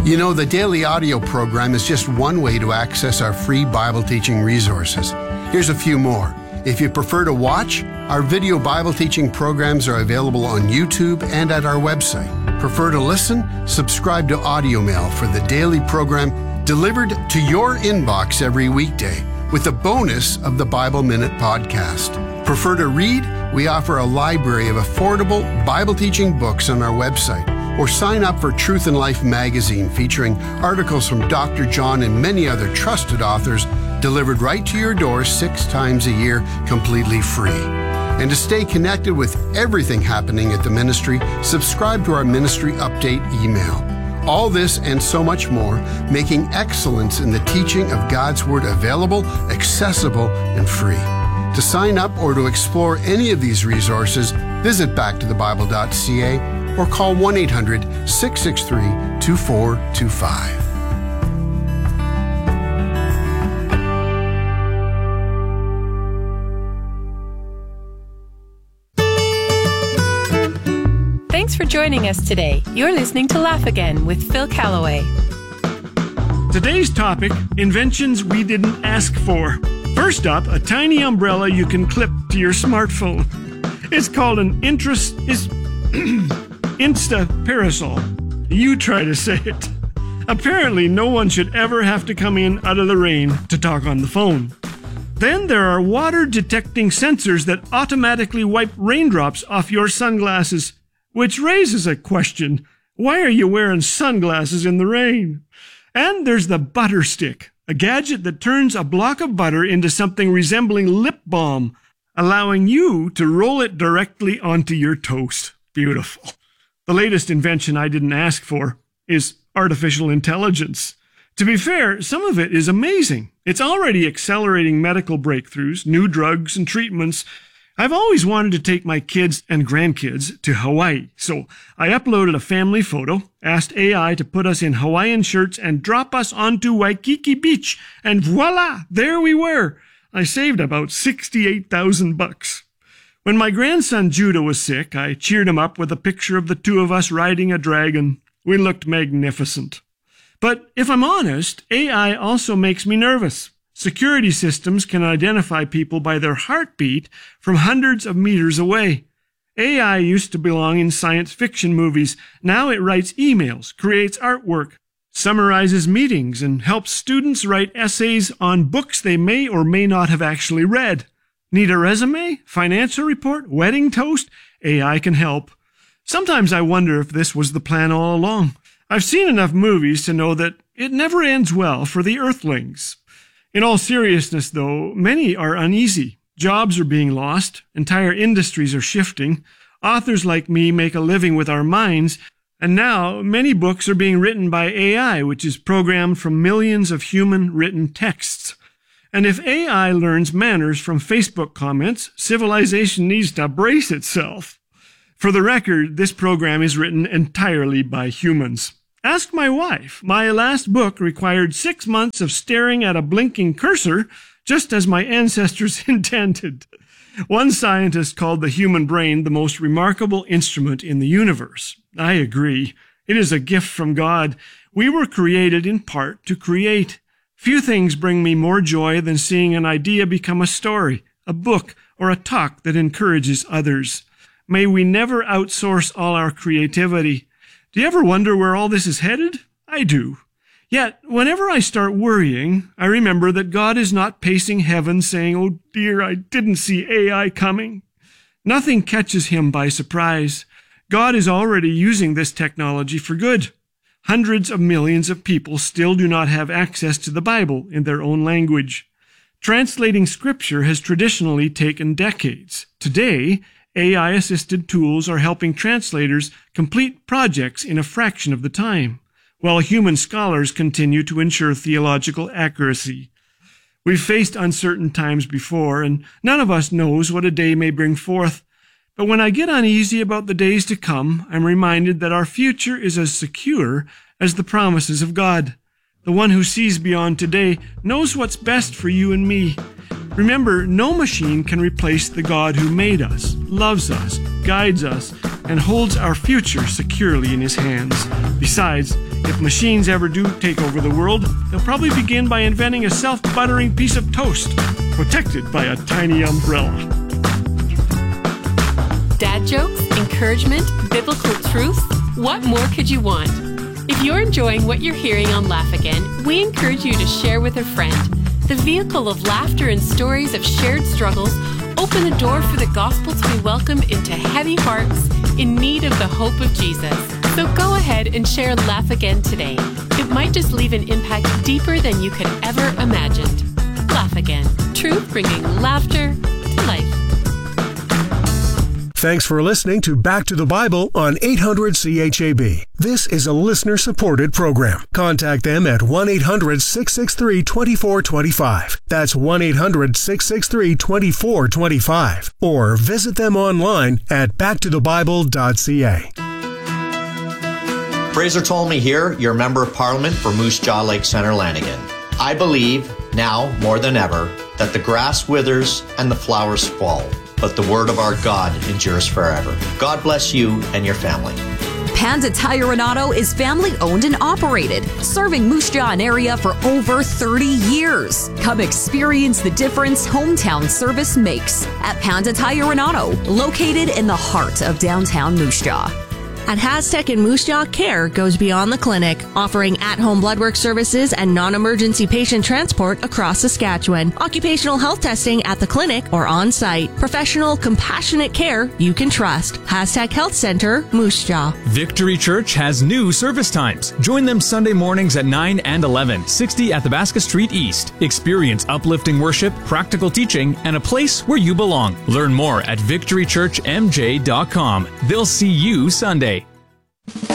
You know, the daily audio program is just one way to access our free Bible teaching resources. Here's a few more. If you prefer to watch, our video Bible teaching programs are available on YouTube and at our website. Prefer to listen? Subscribe to Audio Mail for the daily program delivered to your inbox every weekday with a bonus of the Bible Minute podcast. Prefer to read? We offer a library of affordable Bible teaching books on our website. Or sign up for Truth and Life magazine featuring articles from Dr. John and many other trusted authors delivered right to your door 6 times a year, completely free. And to stay connected with everything happening at the ministry, subscribe to our ministry update email. All this and so much more, making excellence in the teaching of God's Word available, accessible, and free. To sign up or to explore any of these resources, visit backtothebible.ca or call 1-800-663-2425. Thanks for joining us today. You're listening to Laugh Again with Phil Callaway. Today's topic, inventions we didn't ask for. First up, a tiny umbrella you can clip to your smartphone. It's called an Insta Parasol. You try to say it. Apparently, no one should ever have to come in out of the rain to talk on the phone. Then there are water-detecting sensors that automatically wipe raindrops off your sunglasses, which raises a question. Why are you wearing sunglasses in the rain? And there's the butter stick, a gadget that turns a block of butter into something resembling lip balm, allowing you to roll it directly onto your toast. Beautiful. The latest invention I didn't ask for is artificial intelligence. To be fair, some of it is amazing. It's already accelerating medical breakthroughs, new drugs, and treatments. I've always wanted to take my kids and grandkids to Hawaii, so I uploaded a family photo, asked AI to put us in Hawaiian shirts and drop us onto Waikiki Beach, and voila, there we were. I saved about $68,000. When my grandson Judah was sick, I cheered him up with a picture of the two of us riding a dragon. We looked magnificent. But if I'm honest, AI also makes me nervous. Security systems can identify people by their heartbeat from hundreds of meters away. AI used to belong in science fiction movies. Now it writes emails, creates artwork, summarizes meetings, and helps students write essays on books they may or may not have actually read. Need a resume? Financial report? Wedding toast? AI can help. Sometimes I wonder if this was the plan all along. I've seen enough movies to know that it never ends well for the Earthlings. In all seriousness, though, many are uneasy. Jobs are being lost. Entire industries are shifting. Authors like me make a living with our minds. And now, many books are being written by AI, which is programmed from millions of human-written texts. And if AI learns manners from Facebook comments, civilization needs to brace itself. For the record, this program is written entirely by humans. Ask my wife. My last book required 6 months of staring at a blinking cursor, just as my ancestors intended. One scientist called the human brain the most remarkable instrument in the universe. I agree. It is a gift from God. We were created in part to create. Few things bring me more joy than seeing an idea become a story, a book, or a talk that encourages others. May we never outsource all our creativity. Do you ever wonder where all this is headed? I do. Yet, whenever I start worrying, I remember that God is not pacing heaven saying, "Oh dear, I didn't see AI coming." Nothing catches him by surprise. God is already using this technology for good. Hundreds of millions of people still do not have access to the Bible in their own language. Translating Scripture has traditionally taken decades. Today, AI-assisted tools are helping translators complete projects in a fraction of the time, while human scholars continue to ensure theological accuracy. We've faced uncertain times before, and none of us knows what a day may bring forth. But when I get uneasy about the days to come, I'm reminded that our future is as secure as the promises of God. The one who sees beyond today knows what's best for you and me. Remember, no machine can replace the God who made us, loves us, guides us, and holds our future securely in his hands. Besides, if machines ever do take over the world, they'll probably begin by inventing a self-buttering piece of toast, protected by a tiny umbrella. Dad jokes, encouragement, biblical truth. What more could you want? If you're enjoying what you're hearing on Laugh Again, we encourage you to share with a friend. The vehicle of laughter and stories of shared struggles open the door for the gospel to be welcomed into heavy hearts in need of the hope of Jesus. So go ahead and share Laugh Again today. It might just leave an impact deeper than you could ever imagined. Laugh Again. Truth bringing laughter to life. Thanks for listening to Back to the Bible on 800 CHAB. This is a listener-supported program. Contact them at 1-800-663-2425. That's 1-800-663-2425. Or visit them online at backtothebible.ca. Fraser Tolmie here, your Member of Parliament for Moose Jaw Lake Centre, Lanigan. I believe, now more than ever, that the grass withers and the flowers fall, but the word of our God endures forever. God bless you and your family. Panda Tire and Auto is family-owned and operated, serving Moose Jaw area for over 30 years. Come experience the difference hometown service makes at Panda Tire and Auto, located in the heart of downtown Moose Jaw. At Haztech and Moose Jaw, care goes beyond the clinic, offering at-home blood work services and non-emergency patient transport across Saskatchewan. Occupational health testing at the clinic or on-site. Professional, compassionate care you can trust. Haztech Health Center, Moose Jaw. Victory Church has new service times. Join them Sunday mornings at 9 and 11, 60 Athabasca Street East. Experience uplifting worship, practical teaching, and a place where you belong. Learn more at victorychurchmj.com. They'll see you Sunday.